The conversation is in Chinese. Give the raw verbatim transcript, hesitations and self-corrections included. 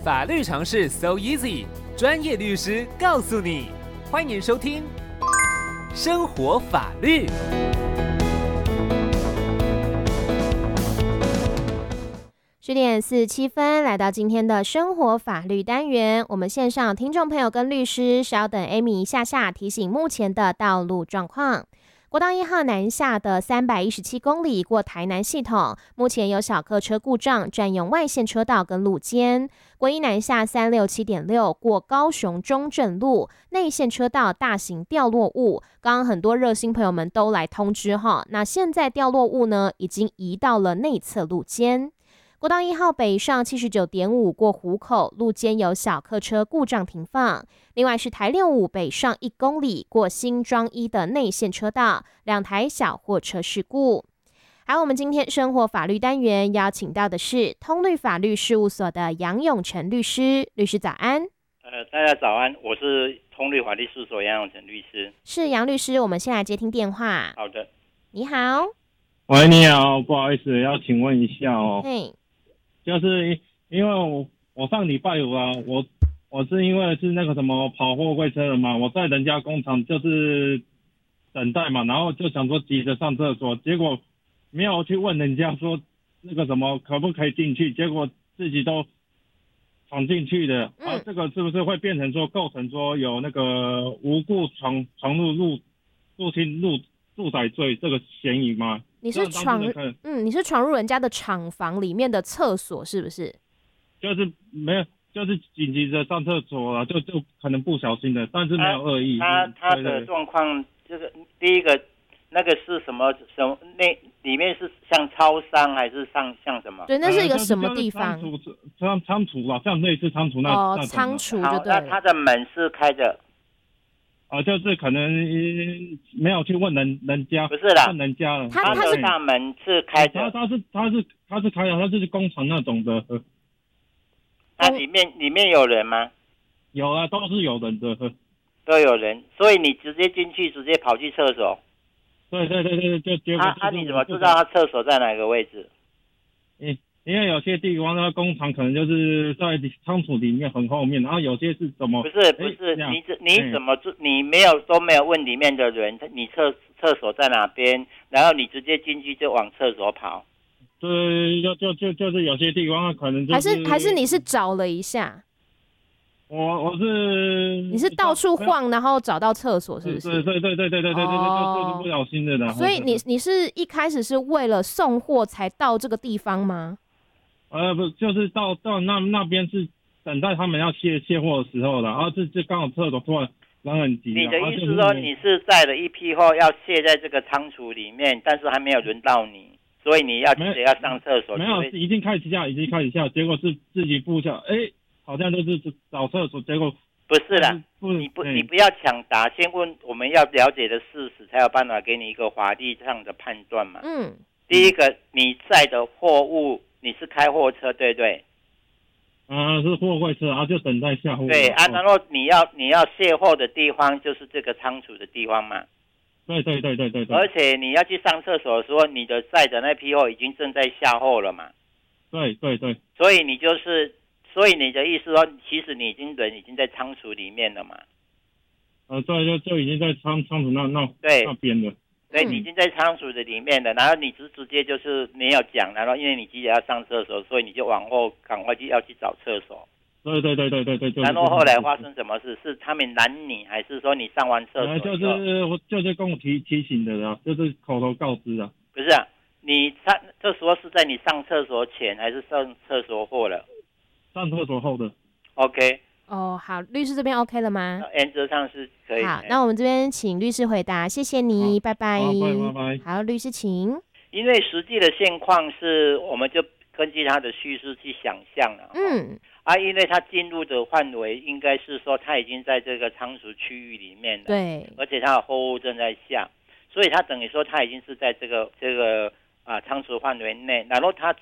法律常识 so easy， 专业律师告诉你。欢迎收听生活法律。 十点四十七分，来到今天的生活法律单元，我们线上听众朋友跟律师稍等 Amy 一下下，提醒目前的道路状况。国道一号南下的三百一十七公里过台南系统，目前有小客车故障，占用外线车道跟路肩。国一南下三六七点六过高雄中正路，内线车道大型掉落物，刚刚很多热心朋友们都来通知哈，那现在掉落物呢已经移到了内侧路肩。国道一号北上 七十九点五 过湖口，路肩有小客车故障停放。另外是台六五北上一公里过新庄一的内线车道，两台小货车事故。还有我们今天生活法律单元邀请到的是通律法律事务所的杨永成律师，律师早安。 呃，大家早安，我是通律法律事务所杨永成律师。 是杨律师，我们先来接听电话。 好的。 你好。 喂，你好，不好意思，要请问一下哦。 嘿。 就是因为我我上礼拜五啊，我我是因为是那个什么跑货柜车的嘛，我在人家工厂就是等待嘛，然后就想说急着上厕所，结果没有去问人家说那个什么可不可以进去，结果自己都闯进去的，嗯、啊，这个是不是会变成说构成说有那个无故闯闯入入入侵入住宅罪这个嫌疑吗？ 你是闯嗯，你是闯入人家的厂房里面的厕所是不是？ 就是没有，就是紧急的上厕所了，就就可能不小心的，但是没有恶意。 他他的状况就是第一个那个是什么什么那里面是像超商还是像像什么？ 对，那是一个什么地方？ 仓储仓仓储啊，像类似仓储那哦，仓储就对了。 那他的门是开着。 啊，就是可能没有去问人人家， 不是啦， 问人家了。 他的大门是开着， 他他是他是他是开的，他就是工厂那种的。 那里面里面有人吗？ 有啊，都是有人的， 都有人，所以你直接进去，直接跑去厕所。 对对对对，就结果。 啊啊！你怎么知道他厕所在哪个位置？ 嗯。因为有些地方那工厂可能就是在仓储里面很后面，然后有些是怎么？ 不是不是，你怎你怎么你没有都没有问里面的人，你厕厕所在哪边，然后你直接进去就往厕所跑。 对，就就就就是有些地方可能、就是、 还是还是你是找了一下。 我我是你是到处晃，然后找到厕所是不是？ 对对对对对对对对对，就是不小心的啦。 所以你你是一开始是为了送货才到这个地方吗？ 呃，不，就是到到那那边是等待他们要卸卸货的时候了，然后这这刚好厕所突然人很急。 你的意思说你是载了一批货要卸在这个仓储里面，但是还没有轮到你，所以你要记得要上厕所。 没有，已经开始下，已经开始下，结果是自己不下，哎，好像都是找厕所，结果不是啦，不你不、嗯、你不要抢答，先问我们要了解的事实，才有办法给你一个法律上的判断嘛。嗯，第一个，你载的货物。你是开货车对不对？ 啊、呃，是货柜车，然后就等待下货。 对啊，然后你要你要卸货的地方就是这个仓储的地方嘛。 对对对对对对。 而且你要去上厕所的时候，你的载的那批货已经正在下货了嘛。 对对对。 所以你就是，所以你的意思说，其实你已经人已经在仓储里面了嘛。 呃，对，就就已经在仓仓储那那对那边了。 对，你已经在仓储的里面了，然后你直直接就是没有讲，然后因为你急着要上厕所，所以你就往后赶快去要去找厕所。 对对对对对对。 然后后来发生什么事？是他们拦你，还是说你上完厕所？ 呃，就是我就是跟我提提醒的啦，就是口头告知的。 不是啊，你上这时候是在你上厕所前，还是上厕所后了？ 上厕所后的。 OK。 哦，好，律师这边 OK 了吗？ 原则上是可以。 好，那我们这边请律师回答，谢谢你，拜拜。 好，拜拜。 好，律师请。 因为实际的现况是，我们就根据他的叙事去想象了。嗯。啊，因为他进入的范围应该是说他已经在这个仓储区域里面了， 对， 而且他的货物正在下，所以他等于说他已经是在这个这个啊仓储范围内，然后他